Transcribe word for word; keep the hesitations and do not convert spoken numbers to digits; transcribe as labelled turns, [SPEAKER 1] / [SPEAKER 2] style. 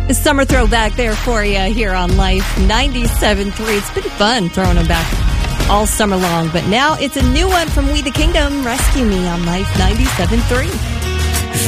[SPEAKER 1] A summer throwback there for you here on Life ninety-seven point three. It's been fun throwing them back all summer long, but now it's a new one from We the Kingdom, Rescue Me on Life ninety-seven point three.